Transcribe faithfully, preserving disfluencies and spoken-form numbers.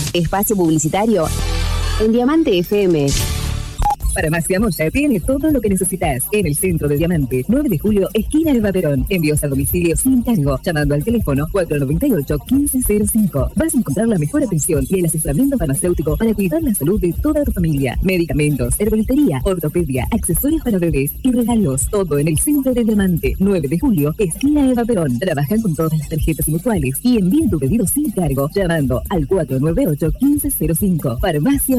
Espacio publicitario en Diamante F M. Farmacia Moya tiene todo lo que necesitas en el centro de Diamante, nueve de julio, esquina Eva Perón. Envíos a domicilio sin cargo, llamando al teléfono cuatro nueve ocho, uno cinco cero cinco. Vas a encontrar la mejor atención y el asesoramiento farmacéutico para cuidar la salud de toda tu familia. Medicamentos, herbolaria, ortopedia, accesorios para bebés y regalos. Todo en el centro de Diamante, nueve de julio, esquina Eva Perón. Trabajan con todas las tarjetas mutuales y envíen tu pedido sin cargo, llamando al cuatro nueve ocho, uno cinco cero cinco. Farmacia